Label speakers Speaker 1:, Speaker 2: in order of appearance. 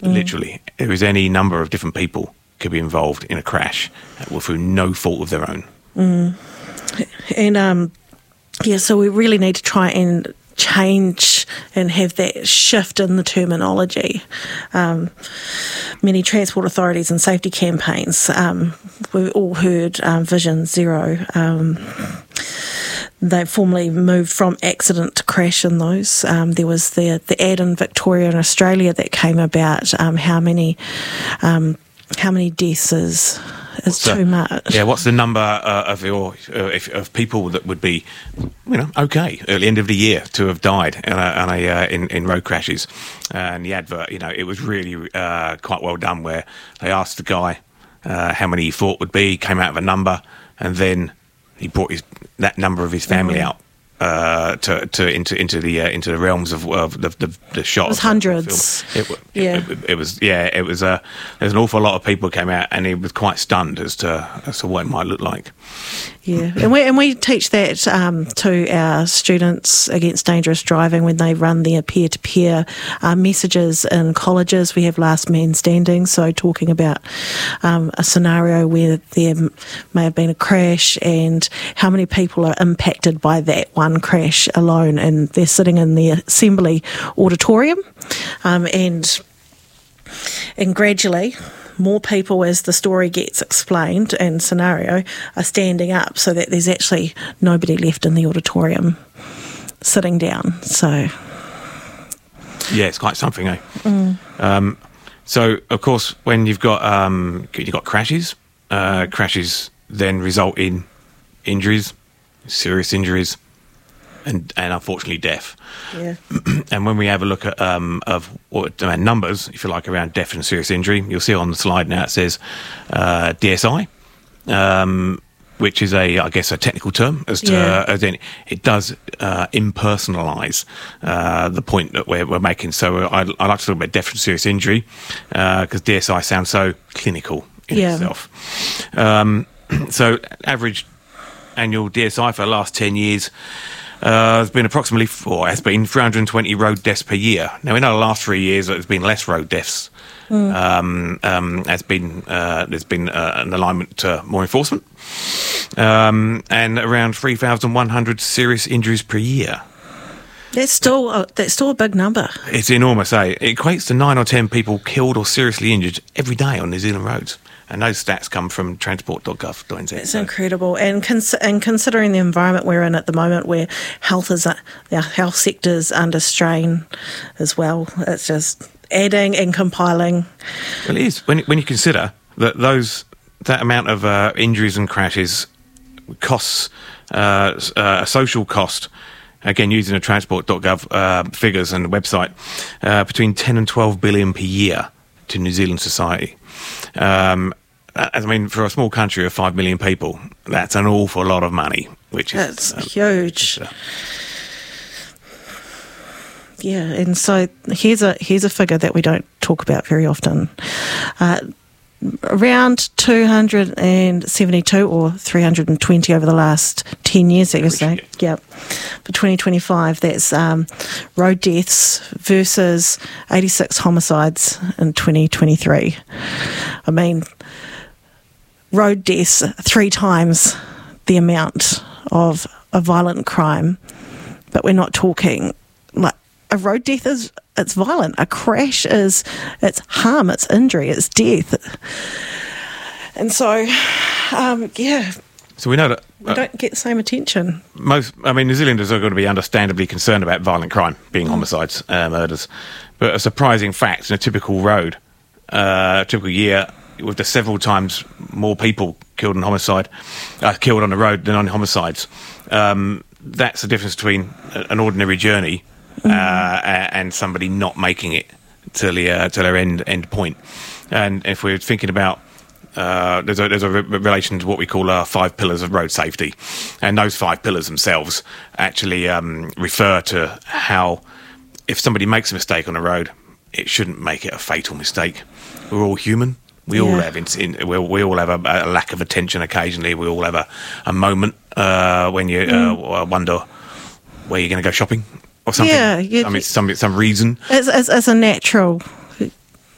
Speaker 1: literally. There is any number of different people could be involved in a crash through no fault of their own.
Speaker 2: And so we really need to try and change and have that shift in the terminology. Many transport authorities and safety campaigns, we've all heard Vision Zero. They formally moved from accident to crash in those. There was the ad in Victoria and Australia that came about. How many deaths is too much?
Speaker 1: Yeah, what's the number of people that would be, okay at the end of the year to have died in road crashes? And the advert, it was really quite well done, where they asked the guy how many he thought would be, came out of a number, and then he brought that number of his family out into the realms of the shot.
Speaker 2: It was hundreds.
Speaker 1: It was there's an awful lot of people came out, and he was quite stunned as to what it might look like.
Speaker 2: Yeah, and we teach that to our students against dangerous driving when they run their peer-to-peer messages in colleges. We have last man standing, so talking about a scenario where there may have been a crash and how many people are impacted by that one crash alone, and they're sitting in the assembly auditorium, and gradually more people, as the story gets explained and scenario, are standing up so that there's actually nobody left in the auditorium sitting down. So
Speaker 1: yeah, it's quite something, eh? So of course, when you've got crashes, crashes then result in injuries, serious injuries, and unfortunately death.
Speaker 2: Yeah.
Speaker 1: And when we have a look at numbers, if you like, around death and serious injury, you'll see on the slide now it says DSI, which is a technical term as in it does impersonalise the point that we're making. So I like to talk about death and serious injury because DSI sounds so clinical in itself. So average annual DSI for the last 10 years has been approximately 320 road deaths per year. Now, in the last 3 years, there's been less road deaths. There's been an alignment to more enforcement, and around 3,100 serious injuries per year.
Speaker 2: That's still a big number.
Speaker 1: It's enormous, eh? It equates to 9 or 10 people killed or seriously injured every day on New Zealand roads. And those stats come from transport.gov.nz.
Speaker 2: It's incredible. And considering the environment we're in at the moment, where our health sector's under strain as well, it's just adding and compiling.
Speaker 1: Well, it is. When you consider that that amount of injuries and crashes costs a social cost, again, using the transport.gov figures and the website, between 10 and 12 billion per year to New Zealand society. For a small country of 5 million people, that's an awful lot of money.
Speaker 2: That's huge. Yeah, and so here's a figure that we don't talk about very often. Around 272 or 320 over the last 10 years, that you're saying. Yep. For 2025, that's road deaths versus 86 homicides in 2023. I mean, road deaths 3 times the amount of a violent crime, but we're not talking like a road death it's violent. A crash it's harm, it's injury, it's death. And so,
Speaker 1: So we know that
Speaker 2: we don't get the same attention.
Speaker 1: New Zealanders are going to be understandably concerned about violent crime, being homicides, murders. But a surprising fact, in a typical road, typical year, with the several times more people killed on killed on the road than on homicides. That's the difference between an ordinary journey and somebody not making it to their end point. And if we're thinking about there's a relation to what we call our 5 pillars of road safety, and those 5 pillars themselves actually refer to how, if somebody makes a mistake on the road, it shouldn't make it a fatal mistake. We're all human. We all have we all have a lack of attention occasionally. We all have a moment when you wonder where you're going to go shopping or something. Some reason.
Speaker 2: It's a natural